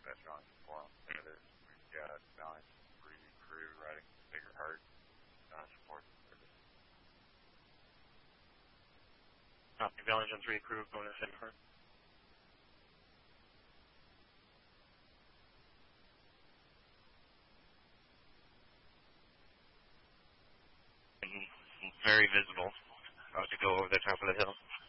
Copy. Valiant 3 crew going to Sacred Heart. Very visible. About to go over the top of the hill.